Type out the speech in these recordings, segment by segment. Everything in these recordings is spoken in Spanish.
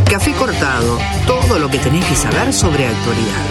Café Cortado, todo lo que tenés que saber sobre actualidad.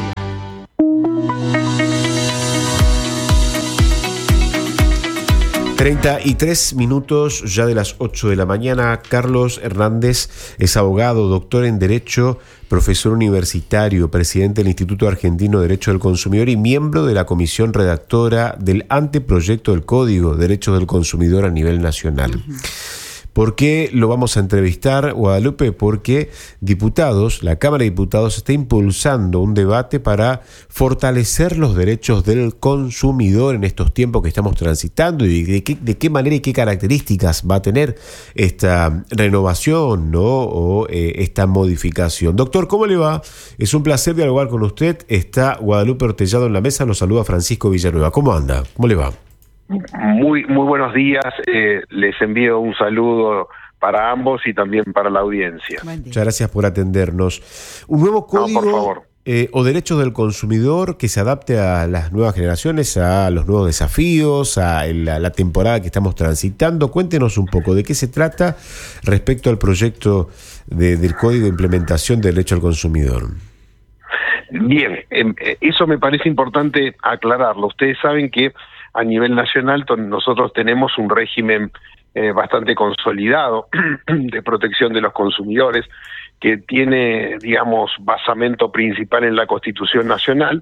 ...33 ya de las 8 de la mañana. Carlos Hernández es abogado, doctor en Derecho, profesor universitario, presidente del Instituto Argentino de Derecho del Consumidor y miembro de la comisión redactora del anteproyecto del Código de Derechos del Consumidor a nivel nacional. ¿Por qué lo vamos a entrevistar, Guadalupe? Porque la Cámara de Diputados está impulsando un debate para fortalecer los derechos del consumidor en estos tiempos que estamos transitando y de qué manera y qué características va a tener esta renovación, ¿no? o esta modificación. Doctor, ¿cómo le va? Es un placer dialogar con usted. Está Guadalupe Ortellado en la mesa, nos saluda Francisco Villanueva. ¿Cómo anda? ¿Cómo le va? Muy buenos días, les envío un saludo para ambos y también para la audiencia. Muchas gracias por atendernos. Un nuevo código, por favor. O derechos del consumidor que se adapte a las nuevas generaciones, a los nuevos desafíos, a la temporada que estamos transitando. Cuéntenos un poco de qué se trata respecto al proyecto del Código de Implementación del Derecho al Consumidor. Bien, eso me parece importante aclararlo. Ustedes saben que a nivel nacional nosotros tenemos un régimen bastante consolidado de protección de los consumidores que tiene, digamos, basamento principal en la Constitución Nacional,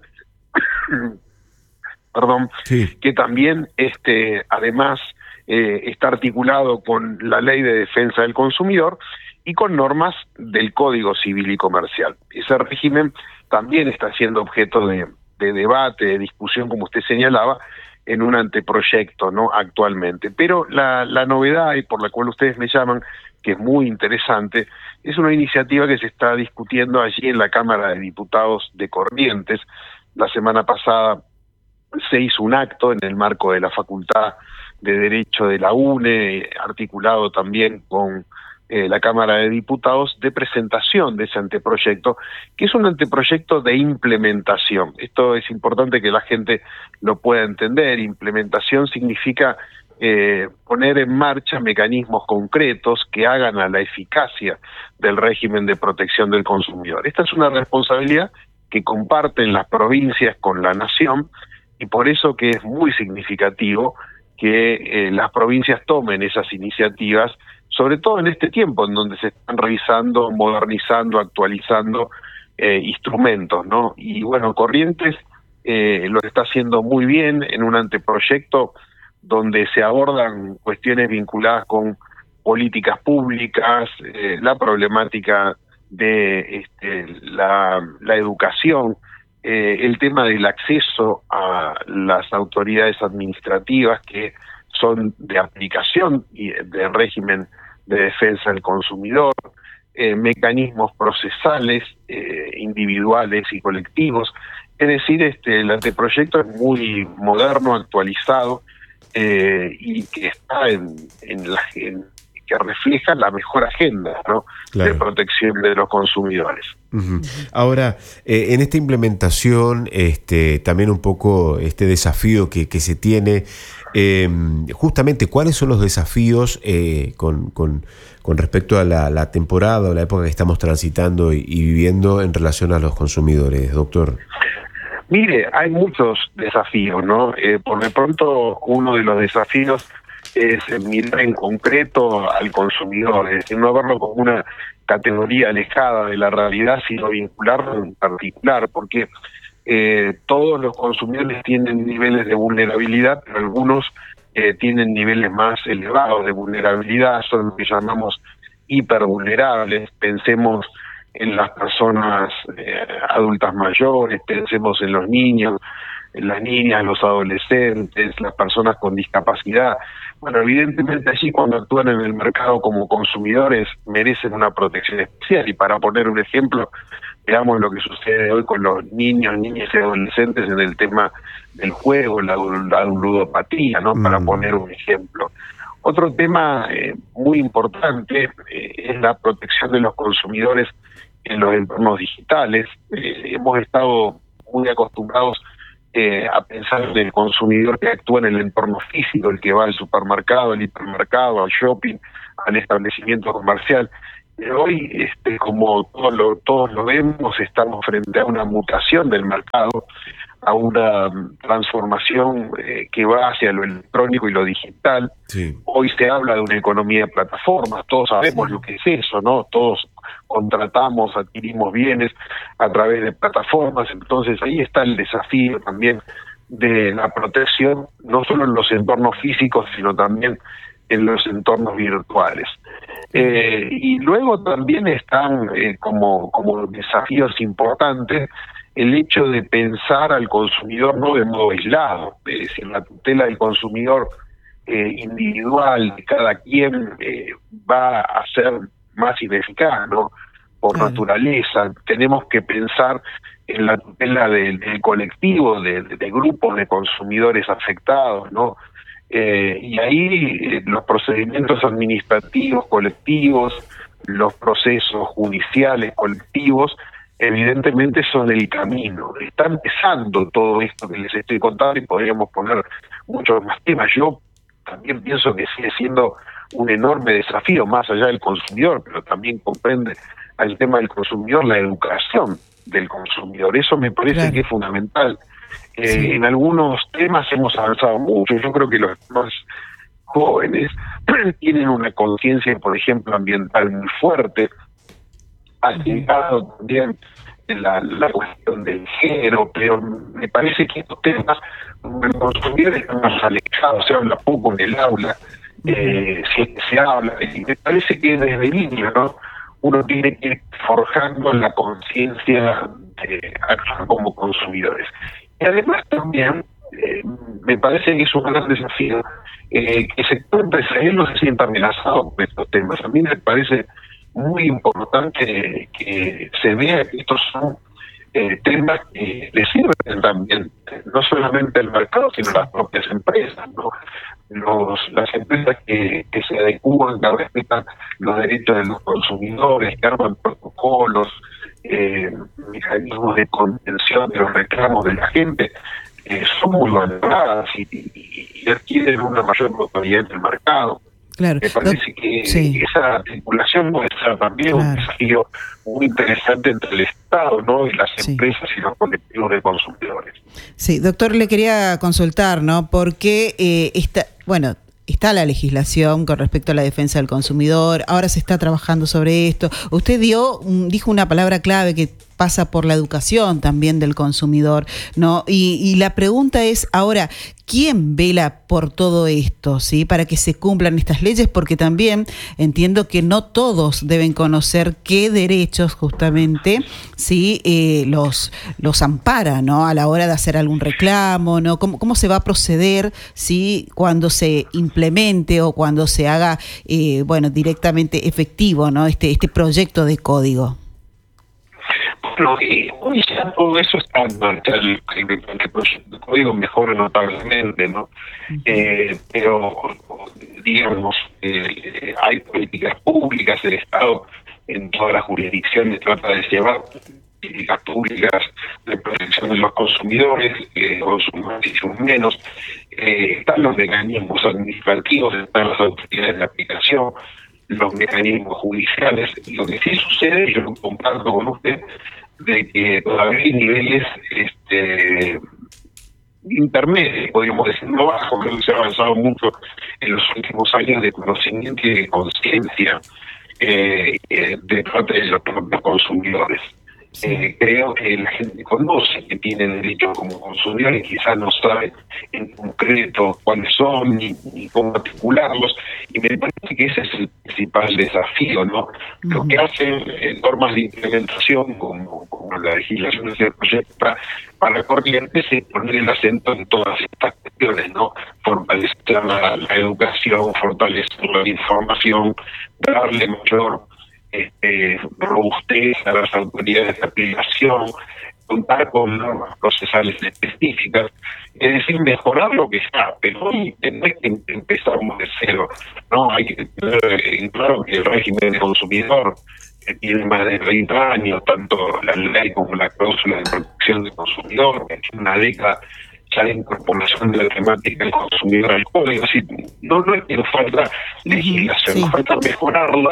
sí, que también además está articulado con la Ley de Defensa del Consumidor y con normas del Código Civil y Comercial. Ese régimen también está siendo objeto de debate, de discusión, como usted señalaba, en un anteproyecto, ¿no? Actualmente. Pero la novedad, y por la cual ustedes me llaman, que es muy interesante, es una iniciativa que se está discutiendo allí en la Cámara de Diputados de Corrientes. La semana pasada se hizo un acto en el marco de la Facultad de Derecho de la UNE, articulado también con la Cámara de Diputados, de presentación de ese anteproyecto, que es un anteproyecto de implementación. Esto es importante que la gente lo pueda entender. Implementación significa poner en marcha mecanismos concretos que hagan a la eficacia del régimen de protección del consumidor. Esta es una responsabilidad que comparten las provincias con la nación y por eso que es muy significativo que las provincias tomen esas iniciativas, sobre todo en este tiempo en donde se están revisando, modernizando, actualizando instrumentos, ¿no? Y bueno, Corrientes lo está haciendo muy bien en un anteproyecto donde se abordan cuestiones vinculadas con políticas públicas, la problemática de la educación, el tema del acceso a las autoridades administrativas que son de aplicación y de régimen de defensa del consumidor, mecanismos procesales individuales y colectivos. Es decir, el anteproyecto es muy moderno, actualizado y que está que refleja la mejor agenda, ¿no? Claro, de protección de los consumidores. Uh-huh. Ahora, en esta implementación, también un poco este desafío que se tiene, justamente, ¿cuáles son los desafíos con respecto a la temporada o la época que estamos transitando y viviendo en relación a los consumidores, doctor? Mire, hay muchos desafíos, ¿no? Por de pronto, uno de los desafíos es mirar en concreto al consumidor, es decir, no verlo como una categoría alejada de la realidad, sino vincularlo en particular, porque todos los consumidores tienen niveles de vulnerabilidad, pero algunos tienen niveles más elevados de vulnerabilidad, son lo que llamamos hipervulnerables. Pensemos en las personas adultas mayores, pensemos en los niños, en las niñas, los adolescentes, las personas con discapacidad. Bueno, evidentemente allí cuando actúan en el mercado como consumidores merecen una protección especial. Y para poner un ejemplo, veamos lo que sucede hoy con los niños, niñas y adolescentes en el tema del juego, la ludopatía, ¿no? Para poner un ejemplo. Otro tema muy importante es la protección de los consumidores en los entornos digitales. Hemos estado muy acostumbrados a pensar en el consumidor que actúa en el entorno físico, el que va al supermercado, al hipermercado, al shopping, al establecimiento comercial. Hoy, como todos lo vemos, estamos frente a una mutación del mercado, a una transformación que va hacia lo electrónico y lo digital. Sí. Hoy se habla de una economía de plataformas, todos sabemos lo que es eso, ¿no? Todos contratamos, adquirimos bienes a través de plataformas, entonces ahí está el desafío también de la protección, no solo en los entornos físicos, sino también en los entornos virtuales. Y luego también están como desafíos importantes el hecho de pensar al consumidor no de modo aislado, es decir, la tutela del consumidor individual de cada quien va a ser más ineficaz, ¿no? Por naturaleza. Tenemos que pensar en la tutela del colectivo, de grupos de consumidores afectados, ¿no? Y ahí los procedimientos administrativos colectivos, los procesos judiciales colectivos, evidentemente son el camino. Está empezando todo esto que les estoy contando y podríamos poner muchos más temas. Yo también pienso que sigue siendo un enorme desafío más allá del consumidor, pero también comprende al tema del consumidor la educación del consumidor. Eso me parece que es fundamental. Sí. En algunos temas hemos avanzado mucho. Yo creo que los más jóvenes tienen una conciencia, por ejemplo, ambiental muy fuerte. Ha llegado también la cuestión del género, pero me parece que estos temas, el consumidor están más alejados, se habla poco en el aula, se habla, y me parece que desde niño, ¿no? Uno tiene que ir forjando la conciencia de actuar como consumidores. Y además también, me parece que es un gran desafío que el sector empresarial no se sienta amenazado por estos temas. A mí me parece muy importante que se vea que estos son temas que le sirven también, no solamente al mercado, sino a las propias empresas, ¿no? Las empresas que se adecúan, que respetan los derechos de los consumidores, que arman protocolos, mecanismos de contención de los reclamos de la gente, son muy valoradas y adquieren una mayor notoriedad en el mercado. Claro. Me parece que esa articulación puede ser también un desafío muy interesante entre el Estado, ¿no? Y las empresas y los colectivos de consumidores. Sí, doctor, le quería consultar, ¿no? Porque está la legislación con respecto a la defensa del consumidor, ahora se está trabajando sobre esto. Usted dijo una palabra clave que pasa por la educación también del consumidor, ¿no? Y la pregunta es ahora, ¿quién vela por todo esto, sí, para que se cumplan estas leyes? Porque también entiendo que no todos deben conocer qué derechos justamente sí los ampara, ¿no? A la hora de hacer algún reclamo, ¿no? ¿Cómo se va a proceder sí cuando se implemente o cuando se haga directamente efectivo, ¿no? Este proyecto de código? Bueno, hoy ya todo eso está en marcha, el proyecto de código mejora notablemente, ¿no? Pero, digamos, hay políticas públicas, el Estado en todas las jurisdicciones trata de llevar políticas públicas de protección de los consumidores, con sus más y sus menos. Están los mecanismos administrativos, están las autoridades de aplicación, los mecanismos judiciales. Lo que sí sucede, yo lo comparto con usted, de que todavía hay niveles intermedios, podríamos decir, no bajo, creo que se ha avanzado mucho en los últimos años de conocimiento y de conciencia de parte de los propios consumidores. Creo que la gente conoce que tiene derechos como consumidor y quizás no sabe en concreto cuáles son ni cómo articularlos, y me parece que ese es el principal desafío, ¿no? Lo que hacen normas de implementación como la legislación que se proyecta para corrientes es poner el acento en todas estas cuestiones, ¿no? Fortalecer la educación, fortalecer la información, darle mayor robustez a las autoridades de aplicación, contar con normas procesales específicas, es decir, mejorar lo que está, pero hoy no es que empezamos de cero, no, hay que tener en claro que el régimen de consumidor tiene más de 30 años, tanto la ley como la cláusula de protección del consumidor, que tiene una década ya de incorporación de la temática del consumidor al código, así no es que nos falta legislación, nos falta mejorarla.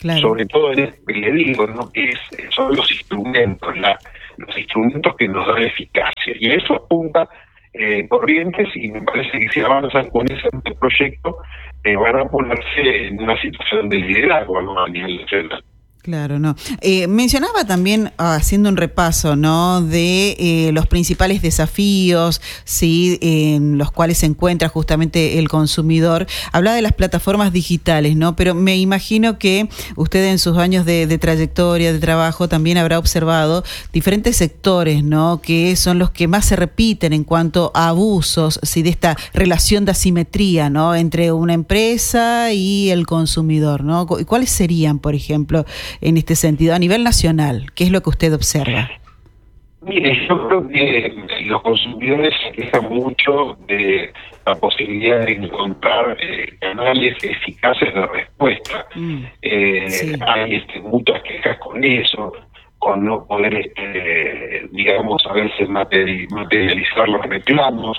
Claro. Sobre todo en esto que le digo, ¿no? Que son los instrumentos, los instrumentos que nos dan eficacia. Y a eso apunta Corrientes, y me parece que si avanzan con ese proyecto, van a ponerse en una situación de liderazgo, ¿no? A nivel nacional. Claro, no. Mencionaba también, haciendo un repaso, ¿no?, de los principales desafíos, sí, en los cuales se encuentra justamente el consumidor. Hablaba de las plataformas digitales, ¿no? Pero me imagino que usted en sus años de trayectoria, de trabajo, también habrá observado diferentes sectores, ¿no?, que son los que más se repiten en cuanto a abusos, sí, de esta relación de asimetría, ¿no?, entre una empresa y el consumidor, ¿no? ¿Cuáles serían, por ejemplo, en este sentido, a nivel nacional? ¿Qué es lo que usted observa? Mire, yo creo que los consumidores se quejan mucho de la posibilidad de encontrar canales eficaces de respuesta. Sí. Hay muchas quejas con eso, con no poder, digamos, a veces materializar los reclamos.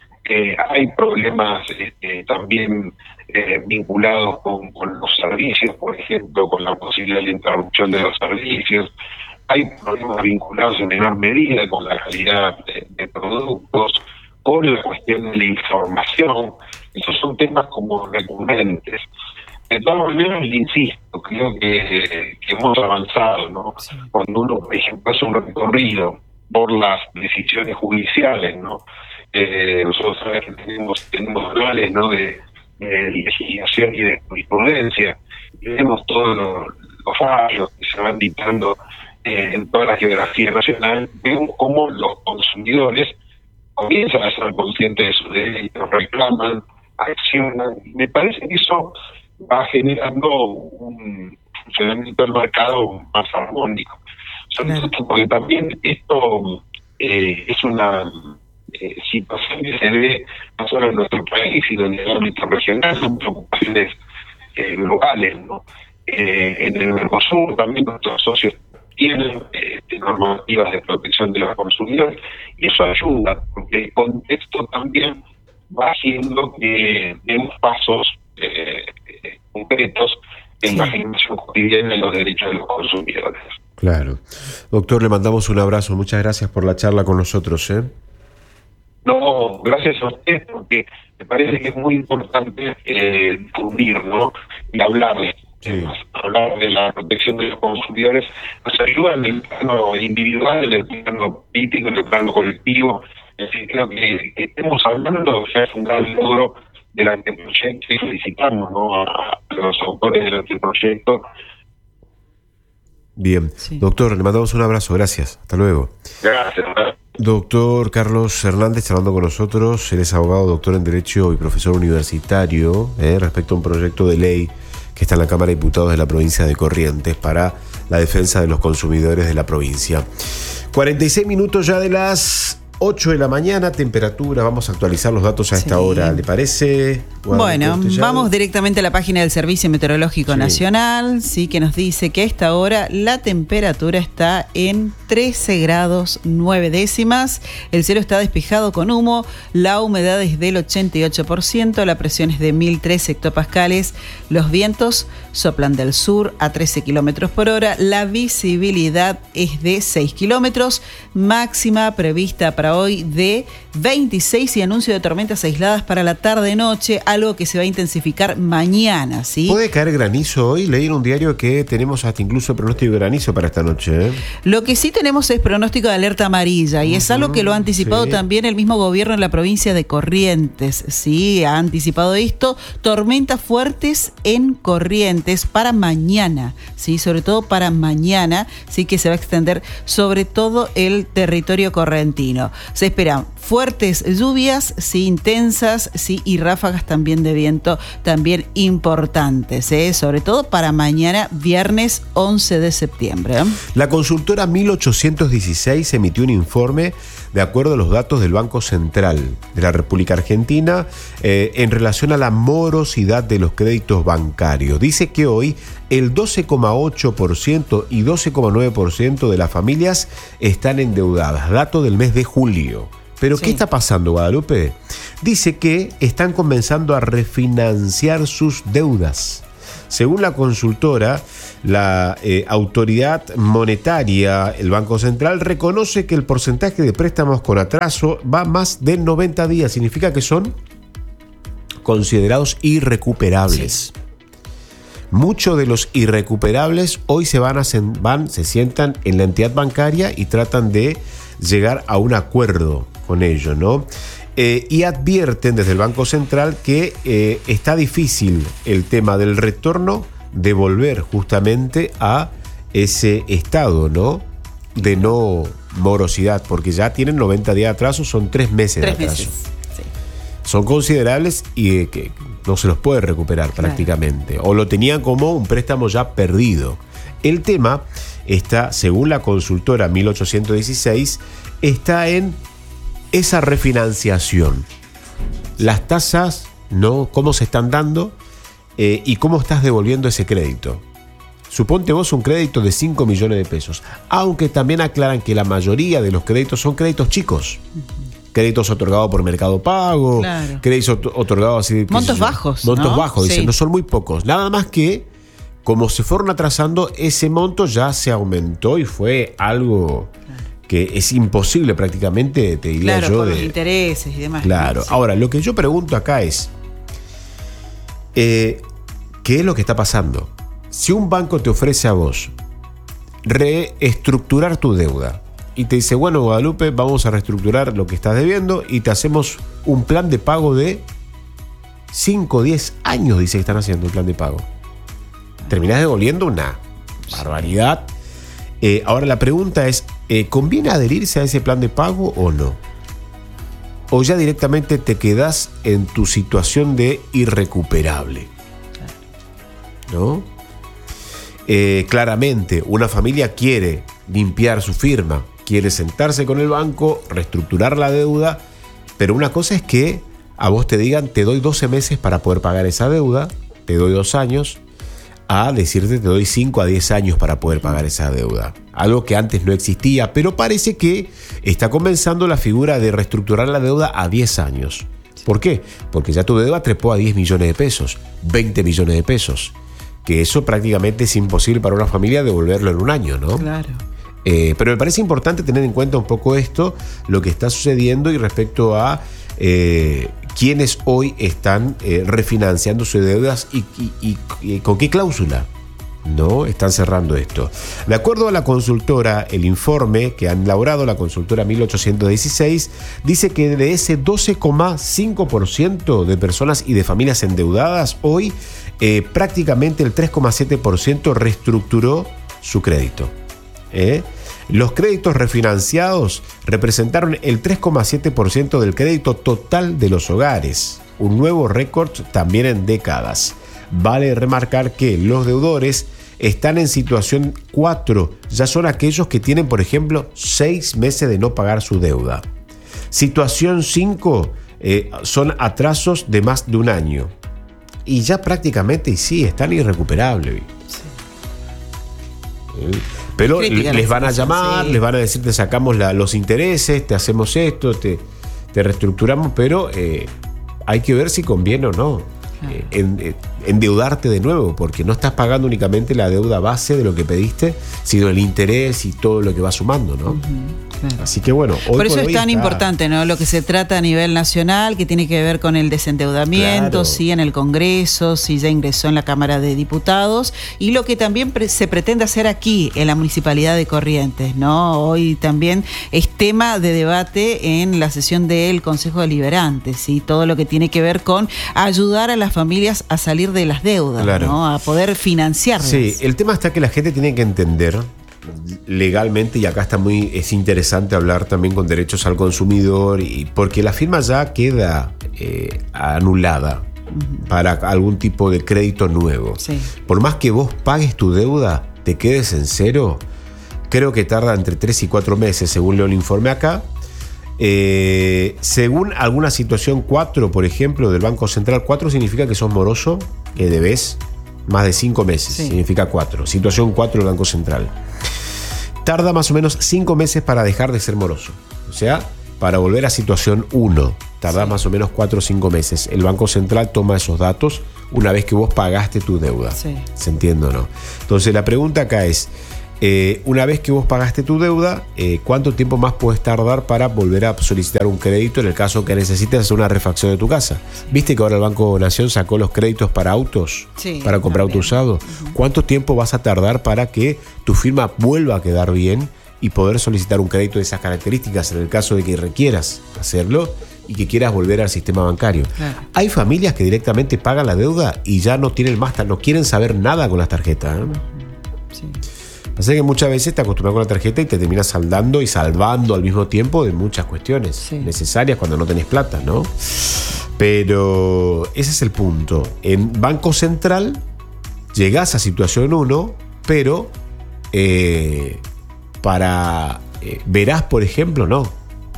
Hay problemas también vinculados con los servicios, por ejemplo, con la posibilidad de interrupción de los servicios. Hay problemas vinculados en menor medida con la calidad de productos, con la cuestión de la información. Esos son temas como recurrentes. De todas maneras, le insisto, creo que hemos avanzado, ¿no? Sí. Cuando uno, por ejemplo, hace un recorrido por las decisiones judiciales, ¿no? Nosotros sabemos que tenemos manuales, ¿no?, de legislación y de jurisprudencia, y vemos todos los fallos que se van dictando en toda la geografía nacional. Vemos cómo los consumidores comienzan a ser conscientes de sus derechos, reclaman, accionan. Me parece que eso va generando un funcionamiento del mercado más armónico. Porque también esto es una situación que se ve no solo en nuestro país, sino en el ámbito regional, son preocupaciones globales, ¿no? En el Mercosur también nuestros socios tienen normativas de protección de los consumidores, y eso ayuda, porque el contexto también va haciendo que demos pasos concretos en la generación cotidiana de los derechos de los consumidores. Claro. Doctor, le mandamos un abrazo. Muchas gracias por la charla con nosotros, ¿eh? No, gracias a usted, porque me parece que es muy importante difundir, ¿no?, y hablar de estos temas, hablar de la protección de los consumidores. Nos ayuda en el plano individual, en el plano político, en el plano colectivo. Es decir, creo que estemos hablando ya es un gran logro del anteproyecto, y felicitamos, ¿no?, a los autores del anteproyecto. Bien. Sí. Doctor, le mandamos un abrazo. Gracias. Hasta luego. Gracias. Doctor Carlos Hernández, hablando con nosotros. Él es abogado, doctor en Derecho y profesor universitario respecto a un proyecto de ley que está en la Cámara de Diputados de la provincia de Corrientes para la defensa de los consumidores de la provincia. 46 minutos ya de las 8 de la mañana, temperatura, vamos a actualizar los datos a esta hora, ¿le parece? Bueno, vamos directamente a la página del Servicio Meteorológico Nacional, sí, que nos dice que a esta hora la temperatura está en 13 grados 9 décimas, el cielo está despejado con humo, la humedad es del 88%, la presión es de 1003 hectopascales, los vientos soplan del sur a 13 kilómetros por hora, la visibilidad es de 6 kilómetros, máxima prevista para hoy de 26 y anuncio de tormentas aisladas para la tarde-noche, algo que se va a intensificar mañana, ¿sí? ¿Puede caer granizo hoy? Leí en un diario que tenemos hasta incluso pronóstico de granizo para esta noche, ¿eh? Lo que sí tenemos es pronóstico de alerta amarilla, y es algo que lo ha anticipado también el mismo gobierno en la provincia de Corrientes, ¿sí? Ha anticipado esto, tormentas fuertes en Corrientes para mañana, ¿sí? Sobre todo para mañana, sí, que se va a extender sobre todo el territorio correntino. Se esperan fuertes lluvias, sí, intensas, sí, y ráfagas también de viento, también importantes, sobre todo para mañana, viernes 11 de septiembre. La consultora 1816 emitió un informe de acuerdo a los datos del Banco Central de la República Argentina en relación a la morosidad de los créditos bancarios. Dice que hoy el 12,8% y 12,9% de las familias están endeudadas, dato del mes de julio. ¿Pero qué está pasando, Guadalupe? Dice que están comenzando a refinanciar sus deudas. Según la consultora, La autoridad monetaria, el Banco Central, reconoce que el porcentaje de préstamos con atraso va más de 90 días. Significa que son considerados irrecuperables. Sí. Muchos de los irrecuperables hoy se sientan en la entidad bancaria y tratan de llegar a un acuerdo con ellos, ¿no? Y advierten desde el Banco Central que está difícil el tema del retorno de volver justamente a ese estado, ¿no? De no morosidad, porque ya tienen 90 días de atraso, son 3 meses de atraso. Sí. Son considerables y que no se los puede recuperar prácticamente. O lo tenían como un préstamo ya perdido. El tema está, según la consultora 1816, está en esa refinanciación. Las tasas, ¿no? Cómo se están dando y cómo estás devolviendo ese crédito. Suponte vos un crédito de 5 millones de pesos, aunque también aclaran que la mayoría de los créditos son créditos chicos. Créditos otorgados por Mercado Pago, claro. Créditos otorgados así. Montos bajos. Montos ¿no? bajos, dicen, sí. No son muy pocos. Nada más que, como se fueron atrasando, ese monto ya se aumentó y fue algo que es imposible prácticamente, te diría claro, yo. Por los intereses y demás. Claro. Sí. Ahora, lo que yo pregunto acá es, ¿qué es lo que está pasando? Si un banco te ofrece a vos reestructurar tu deuda y te dice, bueno, Guadalupe, vamos a reestructurar lo que estás debiendo y te hacemos un plan de pago de 5 o 10 años, dice que están haciendo un plan de pago. Terminás devolviendo una barbaridad. Ahora la pregunta es, ¿conviene adherirse a ese plan de pago o no? ¿O ya directamente te quedás en tu situación de irrecuperable? ¿No? Claramente, una familia quiere limpiar su firma, quiere sentarse con el banco, reestructurar la deuda, pero una cosa es que a vos te digan, te doy 12 meses para poder pagar esa deuda, te doy 2 años, a decirte te doy 5 a 10 años para poder pagar esa deuda. Algo que antes no existía, pero parece que está comenzando la figura de reestructurar la deuda a 10 años. ¿Por qué? Porque ya tu deuda trepó a 10 millones de pesos, 20 millones de pesos. Que eso prácticamente es imposible para una familia devolverlo en un año, ¿no? Claro. Pero me parece importante tener en cuenta un poco esto, lo que está sucediendo y respecto a quienes hoy están refinanciando sus deudas y con qué cláusula no están cerrando esto. De acuerdo a la consultora, el informe que han elaborado la consultora 1816 dice que de ese 12,5% de personas y de familias endeudadas, hoy prácticamente el 3,7% reestructuró su crédito. Los créditos refinanciados representaron el 3,7% del crédito total de los hogares, un nuevo récord también en décadas. Vale remarcar que los deudores están en situación 4, ya son aquellos que tienen, por ejemplo, 6 meses de no pagar su deuda. Situación 5 son atrasos de más de un año. Y ya prácticamente, sí, están irrecuperables. Sí. Pero les van a llamar, sí. Les van a decir, te sacamos los intereses, te hacemos esto, te reestructuramos, pero hay que ver si conviene o no. Endeudarte de nuevo, porque no estás pagando únicamente la deuda base de lo que pediste, sino el interés y todo lo que va sumando, ¿no? Claro. Así que bueno, hoy por eso es tan importante, ¿no? Lo que se trata a nivel nacional, que tiene que ver con el desendeudamiento, claro. Sí, en el Congreso, sí, ya ingresó en la Cámara de Diputados, y lo que también se pretende hacer aquí en la Municipalidad de Corrientes, ¿no? Hoy también es tema de debate en la sesión del Consejo Deliberante, ¿sí? Todo lo que tiene que ver con ayudar a las familias a salir de las deudas, claro. ¿No? A poder financiarlas. Sí, el tema está que la gente tiene que entender legalmente, y acá es interesante hablar también con derechos al consumidor, y porque la firma ya queda anulada para algún tipo de crédito nuevo. Sí. Por más que vos pagues tu deuda, te quedes en cero, creo que tarda entre 3 y 4 meses, según leo el informe acá. Según alguna situación 4, por ejemplo, del Banco Central, 4 significa que sos moroso, que debes más de 5 meses, sí. Significa 4. Situación 4 del Banco Central. Tarda más o menos 5 meses para dejar de ser moroso. O sea, para volver a situación 1. tardás más o menos 4 o 5 meses. El Banco Central toma esos datos una vez que vos pagaste tu deuda. Sí. ¿Se entiende o no? Entonces la pregunta acá es, una vez que vos pagaste tu deuda, ¿cuánto tiempo más puedes tardar para volver a solicitar un crédito en el caso que necesites hacer una refacción de tu casa? ¿Viste que ahora el Banco Nación sacó los créditos para autos? Sí, para comprar auto usado. ¿Cuánto tiempo vas a tardar para que tu firma vuelva a quedar bien y poder solicitar un crédito de esas características en el caso de que requieras hacerlo y que quieras volver al sistema bancario? Claro. Hay familias que directamente pagan la deuda y ya no tienen más, no quieren saber nada con las tarjetas, ¿eh? Sí. Pasa que muchas veces te acostumbras con la tarjeta y te terminas saldando y salvando al mismo tiempo de muchas cuestiones necesarias cuando no tenés plata, ¿no? Pero ese es el punto. En Banco Central llegás a situación 1, pero para Verás, por ejemplo, no.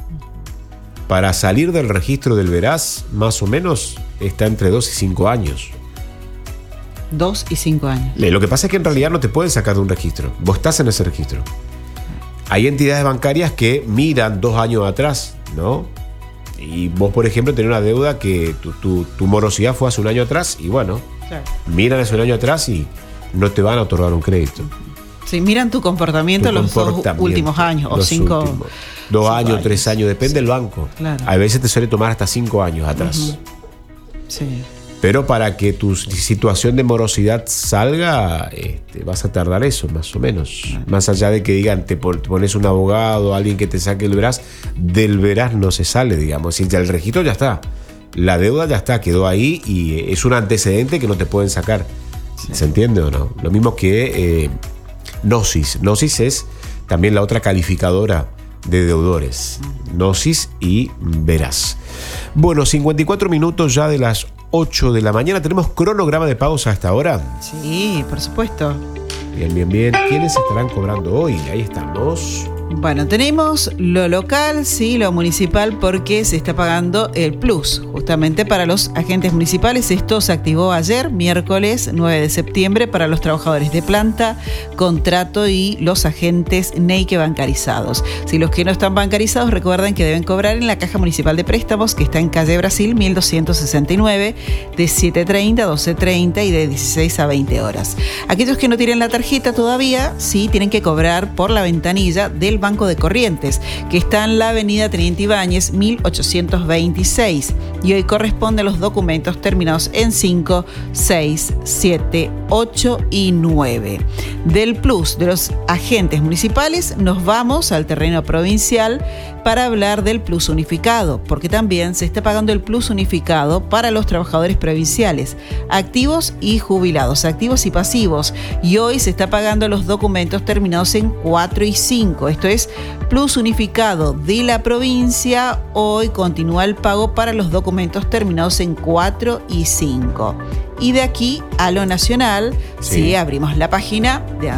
Para salir del registro del Verás, más o menos, está entre 2 y 5 años. 2 y 5 años. Lo que pasa es que en realidad no te pueden sacar de un registro. Vos estás en ese registro. Hay entidades bancarias que miran 2 años atrás, ¿no? Y vos, por ejemplo, tenés una deuda que tu morosidad fue hace un año atrás y bueno, Claro. miran hace un año atrás y no te van a otorgar un crédito. Sí, miran tu comportamiento los 2 últimos años o 5. 2 años, 3 años, depende del banco. Claro. A veces te suele tomar hasta 5 años atrás. Sí. Pero para que tu situación de morosidad salga, vas a tardar eso, más o menos. Más allá de que digan, te pones un abogado, alguien que te saque el Verás, del Verás no se sale, digamos. Si ya el registro ya está, la deuda ya está, quedó ahí y es un antecedente que no te pueden sacar. Sí. ¿Se entiende o no? Lo mismo que Gnosis. Gnosis es también la otra calificadora de deudores. Gnosis y Verás. Bueno, 54 minutos ya de las 8 de la mañana. ¿Tenemos cronograma de pagos a esta hora? Sí, por supuesto. Bien, bien, bien. ¿Quiénes estarán cobrando hoy? Ahí estamos. Bueno, tenemos lo local, sí, lo municipal, porque se está pagando el plus, justamente para los agentes municipales. Esto se activó ayer, miércoles 9 de septiembre, para los trabajadores de planta, contrato y los agentes NEIQUE bancarizados. Si los que no están bancarizados, recuerden que deben cobrar en la Caja Municipal de Préstamos, que está en calle Brasil 1269, de 7:30 a 12:30 y de 16 a 20 horas. Aquellos que no tienen la tarjeta todavía, sí, tienen que cobrar por la ventanilla del Banco de Corrientes, que está en la avenida Teniente Ibáñez 1826, y hoy corresponde a los documentos terminados en 5, 6, 7, 8 y 9. Del plus de los agentes municipales nos vamos al terreno provincial para hablar del plus unificado, porque también se está pagando el plus unificado para los trabajadores provinciales, activos y jubilados, activos y pasivos, y hoy se está pagando los documentos terminados en 4 y 5. Esto es plus unificado de la provincia. Hoy continúa el pago para los documentos terminados en 4 y 5. Y de aquí a lo nacional, sí, abrimos la página de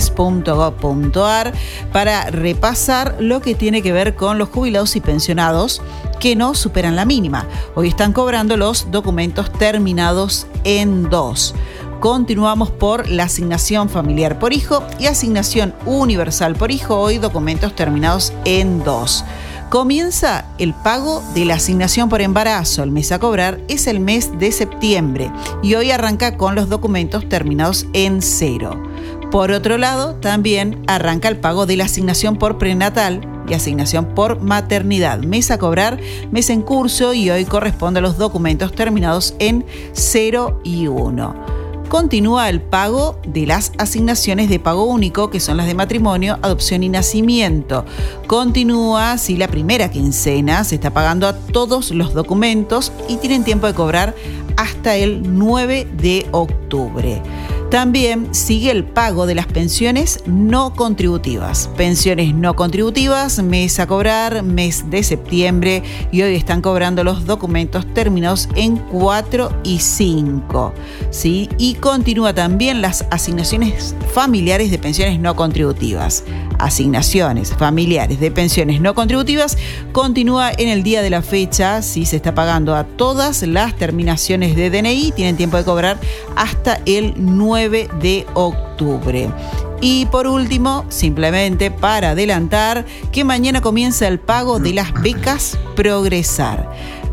anses.gov.ar para repasar lo que tiene que ver con los jubilados y pensionados que no superan la mínima. Hoy están cobrando los documentos terminados en 2. Continuamos por la asignación familiar por hijo y asignación universal por hijo. Hoy documentos terminados en 2. Comienza el pago de la asignación por embarazo. El mes a cobrar es el mes de septiembre y hoy arranca con los documentos terminados en 0. Por otro lado, también arranca el pago de la asignación por prenatal y asignación por maternidad. Mes a cobrar, mes en curso, y hoy corresponde a los documentos terminados en 0 y 1. Continúa el pago de las asignaciones de pago único, que son las de matrimonio, adopción y nacimiento. Continúa, si la primera quincena se está pagando a todos los documentos y tienen tiempo de cobrar hasta el 9 de octubre. También sigue el pago de las pensiones no contributivas. Pensiones no contributivas, mes a cobrar, mes de septiembre, y hoy están cobrando los documentos terminados en 4 y 5. ¿Sí? Y continúa también las asignaciones familiares de pensiones no contributivas. Asignaciones familiares de pensiones no contributivas continúa en el día de la fecha. Sí, se está pagando a todas las terminaciones de DNI. Tienen tiempo de cobrar hasta el 9 de octubre. Y por último, simplemente para adelantar, que mañana comienza el pago de las becas Progresar.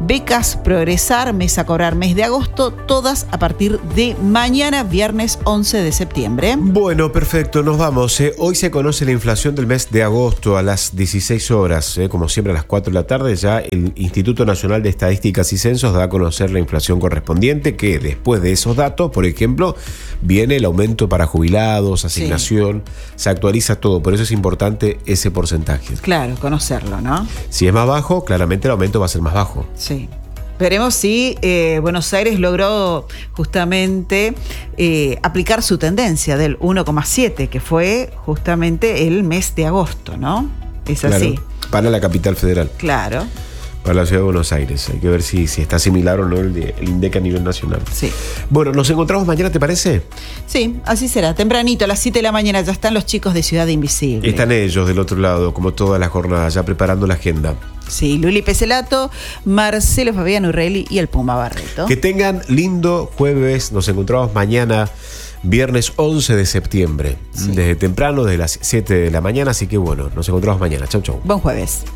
becas Progresar, mes a cobrar mes de agosto, todas a partir de mañana, viernes 11 de septiembre. Bueno, perfecto, nos vamos. Hoy se conoce la inflación del mes de agosto a las 16 horas. Como siempre a las 4 de la tarde ya el Instituto Nacional de Estadísticas y Censos da a conocer la inflación correspondiente, que después de esos datos, por ejemplo, viene el aumento para jubilados, asignación, se actualiza todo, por eso es importante ese porcentaje. Claro, conocerlo, ¿no? Si es más bajo, claramente el aumento va a ser más bajo. Sí. Veremos si Buenos Aires logró justamente aplicar su tendencia del 1,7, que fue justamente el mes de agosto, ¿no? Es así. Claro, para la capital federal. Claro. Para la ciudad de Buenos Aires. Hay que ver si está similar o no el INDEC a nivel nacional. Sí. Bueno, nos encontramos mañana, ¿te parece? Sí, así será. Tempranito, a las 7 de la mañana, ya están los chicos de Ciudad Invisible. Están ellos del otro lado, como toda la jornada, ya preparando la agenda. Sí, Luli Peselato, Marcelo Fabián Urrelli y el Puma Barreto. Que tengan lindo jueves. Nos encontramos mañana, viernes 11 de septiembre. Sí. Desde temprano, desde las 7 de la mañana. Así que bueno, nos encontramos mañana. Chau, chau. Buen jueves.